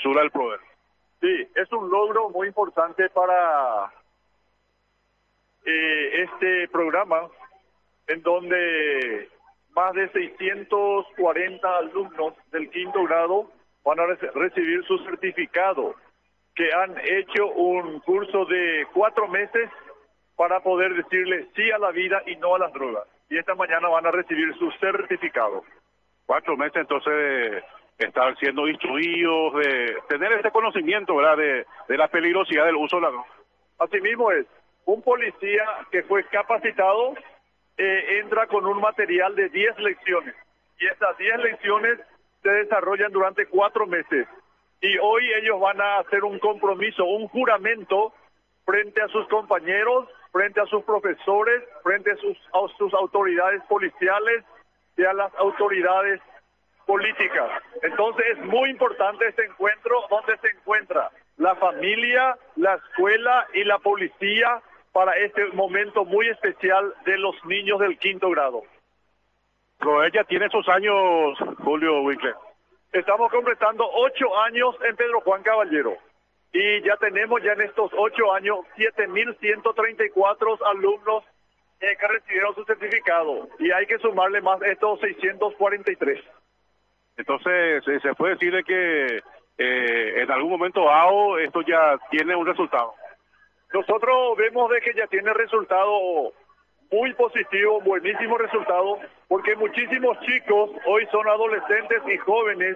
clausura del PROER. Sí, es un logro muy importante para este programa, en donde más de 640 alumnos del quinto grado van a recibir su certificado, que han hecho un curso de 4 meses para poder decirle sí a la vida y no a las drogas. Y esta mañana van a recibir su certificado. 4 meses, entonces, de estar siendo instruidos, de tener ese conocimiento, ¿verdad?, de la peligrosidad del uso de la droga. Asimismo es, un policía que fue capacitado entra con un material de 10 lecciones. Y estas 10 lecciones se desarrollan durante 4 meses. Y hoy ellos van a hacer un compromiso, un juramento frente a sus compañeros, frente a sus profesores, frente a sus autoridades policiales y a las autoridades políticas. Entonces es muy importante este encuentro donde se encuentra la familia, la escuela y la policía para este momento muy especial de los niños del quinto grado. Pero ella tiene esos años, Julio Winkler. Estamos completando 8 años en Pedro Juan Caballero. Y ya tenemos en estos 8 años 7.134 alumnos que recibieron su certificado. Y hay que sumarle más estos 643. Entonces, se puede decir de que en algún momento dado esto ya tiene un resultado. Nosotros vemos de que ya tiene resultado muy positivo, buenísimo resultado, porque muchísimos chicos hoy son adolescentes y jóvenes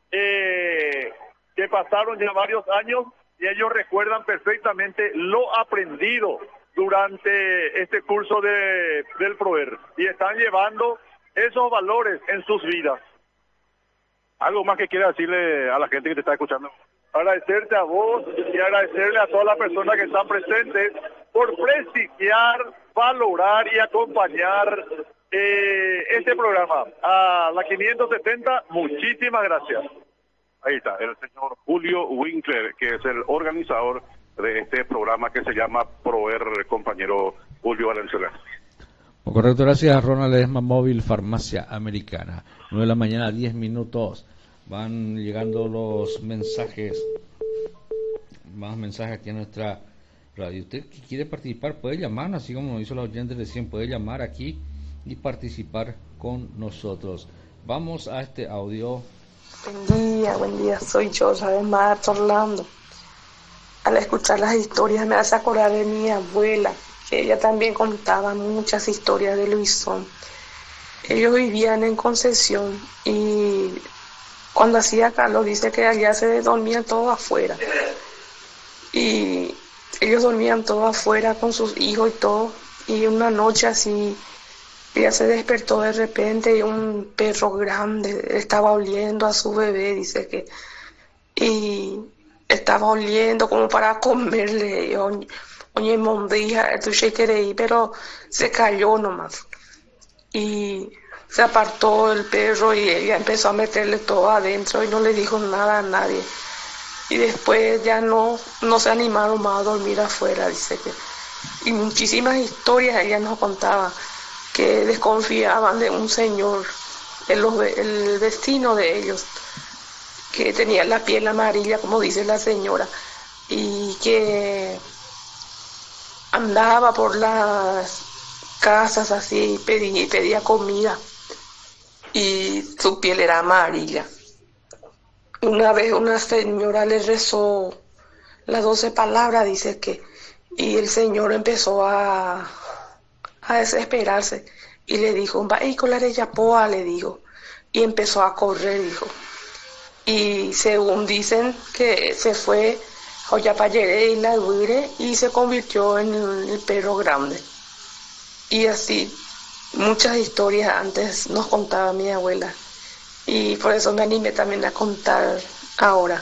que pasaron ya varios años y ellos recuerdan perfectamente lo aprendido durante este curso del PROER y están llevando esos valores en sus vidas. ¿Algo más que quiera decirle a la gente que te está escuchando? Agradecerte a vos y agradecerle a todas las personas que están presentes por prestigiar, valorar y acompañar este programa. A la 570, muchísimas gracias. Ahí está, el señor Julio Winkler, que es el organizador de este programa que se llama PROER, compañero Julio Valenzuela. Correcto, gracias. Ronald Ledesma, Móvil Farmacia Americana. 9 de la mañana, 10 minutos. Van llegando los mensajes. Más mensajes aquí a nuestra radio. Usted que quiere participar puede llamar, así como hizo la oyente recién, puede llamar aquí y participar con nosotros. Vamos a este audio. Buen día, soy yo, además Orlando. Al escuchar las historias me hace acordar de mi abuela, que ella también contaba muchas historias de Luisón. Ellos vivían en Concesión y cuando hacía calor dice que allá se dormían todos afuera. Y ellos dormían todos afuera con sus hijos y todo. Y una noche así, ella se despertó de repente y un perro grande estaba oliendo a su bebé, dice que. Y estaba oliendo como para comerle. Oye, mondija, tú se quiere ir, pero se cayó nomás. Y se apartó el perro y ella empezó a meterle todo adentro y no le dijo nada a nadie. Y después ya no se animaron más a dormir afuera, dice que. Y muchísimas historias ella nos contaba que desconfiaban de un señor, el vecino de ellos, que tenía la piel amarilla, como dice la señora, y que andaba por las casas así y pedía comida y su piel era amarilla. Una vez una señora le rezó las 12 palabras, dice que, y el señor empezó a desesperarse y le dijo, va y colar ella poa, le dijo, y empezó a correr, dijo. Y según dicen que se fue a Oyapayere y la Duire y se convirtió en el perro grande. Y así, muchas historias antes nos contaba mi abuela. Y por eso me animé también a contar ahora.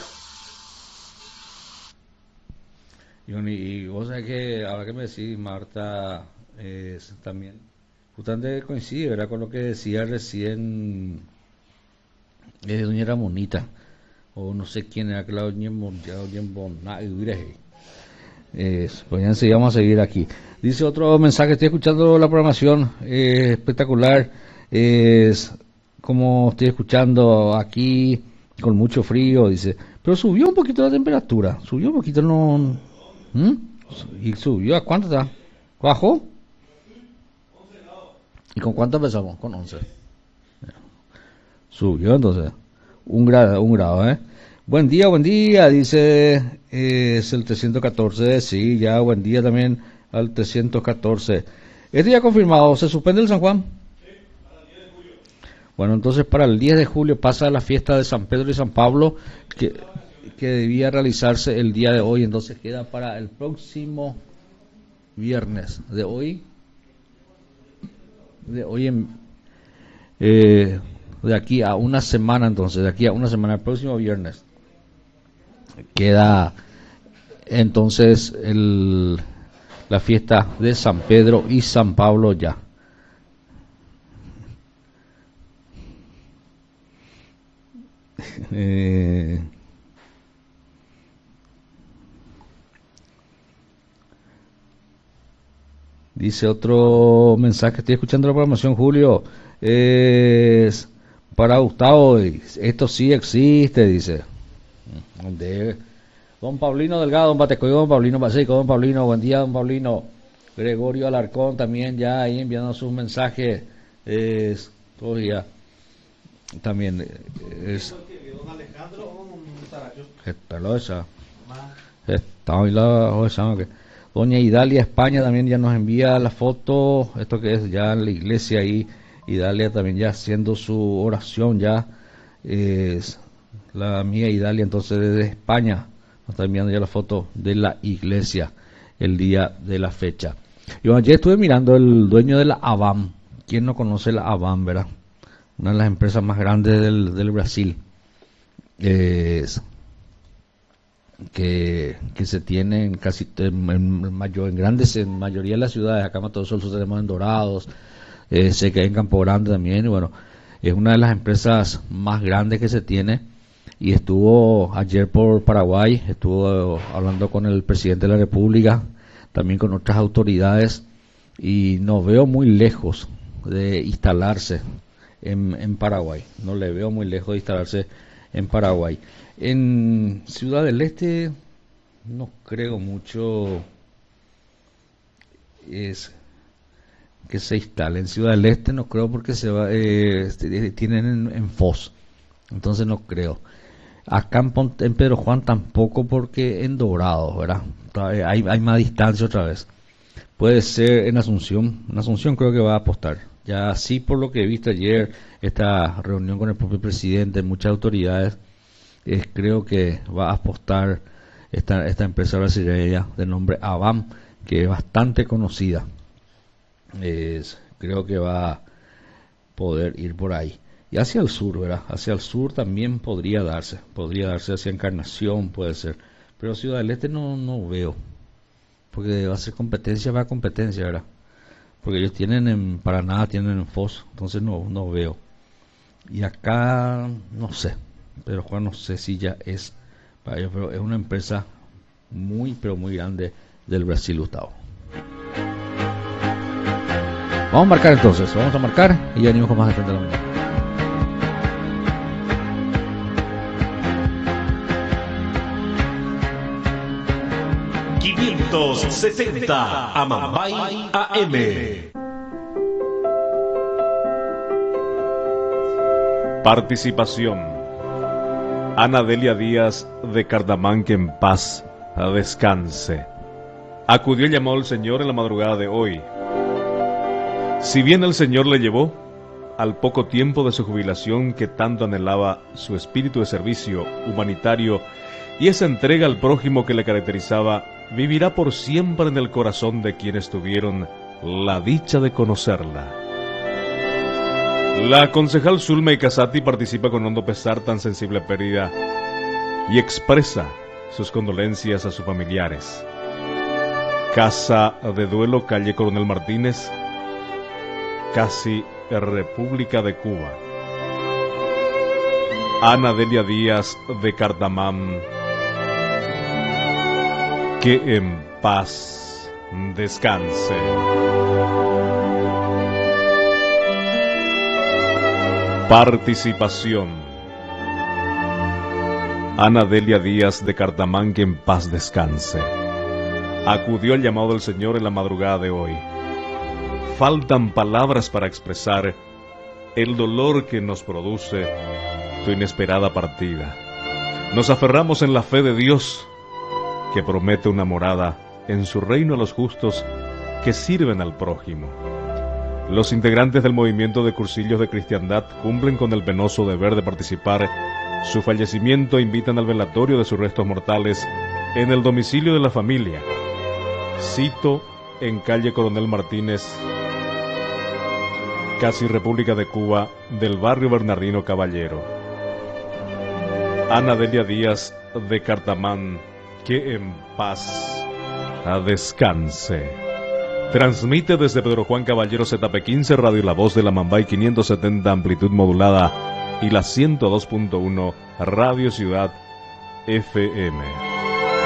Y vos sabés que ahora que me decís, Marta, también justamente coincide, ¿verdad?, con lo que decía recién doña Ramonita, o no sé quién era, que la doña pues ya enseguida vamos a seguir aquí. Dice otro mensaje, estoy escuchando la programación, espectacular, como estoy escuchando aquí con mucho frío, dice, Pero subió un poquito la temperatura, subió un poquito, no. ¿Mm? ¿Y subió a cuánto está? ¿Bajó? ¿Y con cuánto empezamos? Con 11. Subió entonces. Un grado, ¿eh? Buen día, dice, es el 314, sí, ya, buen día también al 314. Este ya confirmado, ¿se suspende el San Juan? Bueno, entonces para el 10 de julio pasa la fiesta de San Pedro y San Pablo, que debía realizarse el día de hoy, entonces queda para el próximo viernes de hoy de aquí a una semana, entonces, de aquí a una semana, el próximo viernes, queda entonces la fiesta de San Pedro y San Pablo ya. Dice otro mensaje, estoy escuchando la programación, Julio, es para Gustavo, esto sí existe, dice. Don Paulino Delgado, don Batecoy, don Paulino Paseco, don Paulino, buen día, don Paulino. Gregorio Alarcón también ya ahí enviando sus mensajes, todavía también es don Alejandro Doña Idalia España también ya nos envía la foto, esto que es ya la iglesia ahí, Idalia también ya haciendo su oración ya, es la amiga Idalia entonces desde España nos está enviando ya la foto de la iglesia el día de la fecha. Y bueno, ayer estuve mirando el dueño de la Avam. ¿Quién no conoce la Avam, verdad? Una de las empresas más grandes del Brasil. Que se tiene en casi en mayoría de las ciudades. Acá en Mato Grosso tenemos en Dorados, sé que hay en Campo Grande también. Y bueno, es una de las empresas más grandes que se tiene. Y estuvo ayer por Paraguay, estuvo hablando con el presidente de la República, también con otras autoridades, y no veo muy lejos de instalarse en Paraguay. No le veo muy lejos de instalarse en Paraguay. En Ciudad del Este no creo mucho es que se instale. En Ciudad del Este no creo porque tienen en Foz, entonces no creo. Acá en Pedro Juan tampoco porque en Dorado, ¿verdad? Hay más distancia otra vez. Puede ser en Asunción. En Asunción creo que va a apostar. Ya sí, por lo que he visto ayer, esta reunión con el propio presidente, muchas autoridades, creo que va a apostar esta empresa brasileña de nombre Avam, que es bastante conocida. Creo que va a poder ir por ahí. Y hacia el sur, ¿verdad? Hacia el sur también podría darse hacia Encarnación, puede ser. Pero Ciudad del Este no veo, porque va a ser competencia, ¿verdad? Porque ellos tienen en Paraná, tienen en Foz, entonces no veo. Y acá, no sé, pero Juan, no sé si ya es para ellos, pero es una empresa pero muy grande del Brasil, Gustavo. Vamos a marcar entonces, y ya venimos con más de frente a la mañana. .70 Amambay AM. Participación: Ana Delia Díaz de Cardamán, que en paz descanse. Acudió y llamó al Señor en la madrugada de hoy. Si bien el Señor le llevó al poco tiempo de su jubilación, que tanto anhelaba su espíritu de servicio humanitario y esa entrega al prójimo que le caracterizaba, vivirá por siempre en el corazón de quienes tuvieron la dicha de conocerla. La concejal Zulma Casati participa con hondo pesar tan sensible pérdida y expresa sus condolencias a sus familiares. Casa de Duelo, calle Coronel Martínez, casi República de Cuba. Ana Delia Díaz de Cardamán, que en paz descanse. Participación: Ana Delia Díaz de Cartamán, que en paz descanse. Acudió al llamado del Señor en la madrugada de hoy. Faltan palabras para expresar el dolor que nos produce tu inesperada partida. Nos aferramos en la fe de Dios, que promete una morada en su reino a los justos que sirven al prójimo. Los integrantes del movimiento de cursillos de cristiandad cumplen con el penoso deber de participar su fallecimiento e invitan al velatorio de sus restos mortales en el domicilio de la familia. Cito en calle Coronel Martínez, casi República de Cuba, del barrio Bernardino Caballero. Ana Delia Díaz de Cartamán, que en paz descanse. Transmite desde Pedro Juan Caballero ZP15 Radio La Voz de la Mambay 570 amplitud modulada y la 102.1 Radio Ciudad FM.